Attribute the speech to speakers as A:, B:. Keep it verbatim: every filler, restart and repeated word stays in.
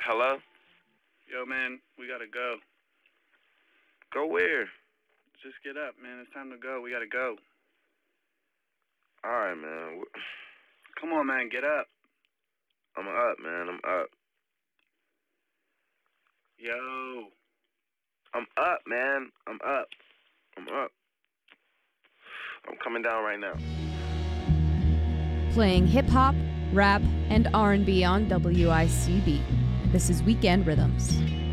A: Hello?
B: Yo, man, we gotta go.
A: Go where?
B: Just get up, man. It's time to go. We gotta go.
A: All right, man.
B: Come on, man. Get up.
A: I'm up, man. I'm up.
B: Yo.
A: I'm up, man. I'm up. I'm up. I'm coming down right now.
C: Playing hip-hop, rap, and R and B on W I C B. This is Weekend Rhythms.